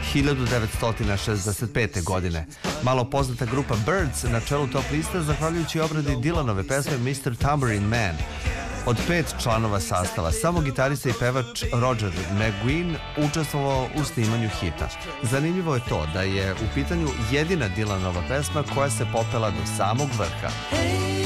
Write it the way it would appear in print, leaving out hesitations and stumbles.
1965. godine. Malo poznata grupa Birds na čelu top liste zahvaljujući obradi Dylanove pesme Mr. Tambourine Man. Od 5 članova sastava, samo gitarista i pevač Roger McGuinn učestvovao u snimanju hita. Zanimljivo je to da je u pitanju jedina Dylanova pesma koja se popela do samog vrha.